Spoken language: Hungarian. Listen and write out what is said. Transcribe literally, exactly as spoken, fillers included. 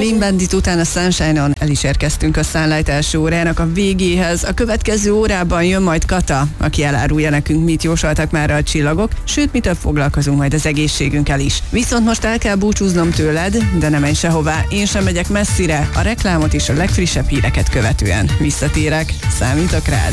Clean Bandit után a Sunshine-on el is érkeztünk a Sunlight első órának a végéhez. A következő órában jön majd Kata, aki elárulja nekünk, mit jósoltak már a csillagok, sőt, mi több foglalkozunk majd az egészségünkkel is. Viszont most el kell búcsúznom tőled, de nem menj sehová, én sem megyek messzire, a reklámot és a legfrissebb híreket követően visszatérek, számítok rád.